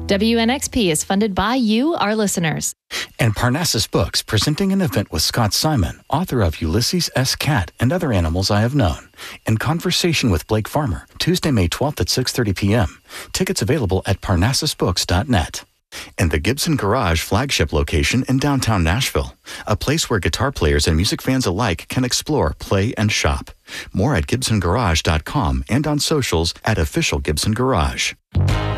WNXP is funded by you, our listeners. And Parnassus Books, presenting an event with Scott Simon, author of Ulysses S. Cat and Other Animals I Have Known, in conversation with Blake Farmer, Tuesday, May 12th at 6:30 p.m. Tickets available at parnassusbooks.net. And the Gibson Garage flagship location in downtown Nashville, a place where guitar players and music fans alike can explore, play, and shop. More at gibsongarage.com and on socials at Official Gibson Garage.